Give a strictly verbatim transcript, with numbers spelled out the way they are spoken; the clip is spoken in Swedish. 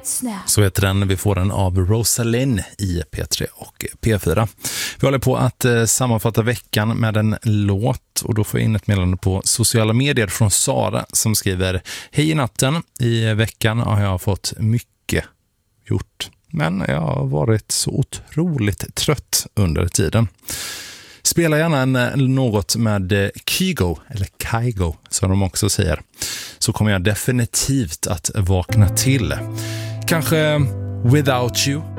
Så heter den. Vi får den av Rosalind i P tre och P fyra. Vi håller på att eh, sammanfatta veckan med en låt, och då får jag in ett meddelande på sociala medier från Sara som skriver: Hej i natten, i veckan har jag fått mycket gjort, men jag har varit så otroligt trött under tiden. Spela gärna en, något med Kygo, eller Kygo som de också säger, så kommer jag definitivt att vakna till. Kanske Without You